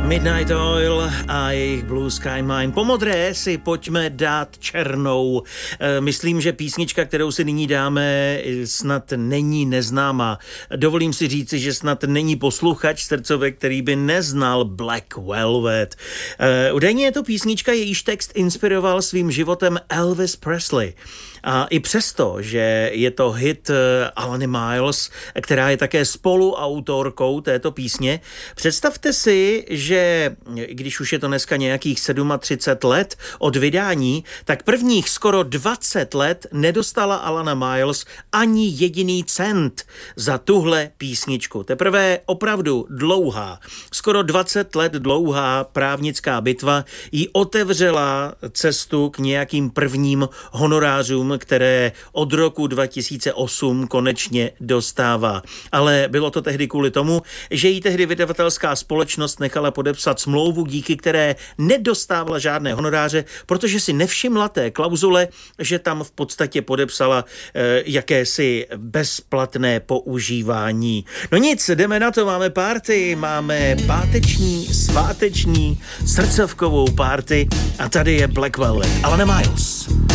Midnight Oil a jejich Blue Sky Mine. Po modré si pojďme dát černou. Myslím, že písnička, kterou si nyní dáme, snad není neznámá. Dovolím si říci, že snad není posluchač srdcovek, který by neznal Black Velvet. Údajně je to písnička, jejíž text inspiroval svým životem Elvis Presley. A i přesto, že je to hit Alany Miles, která je také spoluautorkou této písně, představte si, že když už je to dneska nějakých 37 let od vydání, tak prvních skoro 20 let nedostala Alana Miles ani jediný cent za tuhle písničku. Teprve opravdu dlouhá, skoro 20 let dlouhá právnická bitva jí otevřela cestu k nějakým prvním honorářům, které od roku 2008 konečně dostává. Ale bylo to tehdy kvůli tomu, že jí tehdy vydavatelská společnost nechala podepsat smlouvu, díky které nedostávala žádné honoráře, protože si nevšimla té klauzule, že tam v podstatě podepsala jakési bezplatné používání. No nic, jdeme na to, máme party, máme páteční, sváteční, srdcovkovou party a tady je Black Velvet, Alana Miles.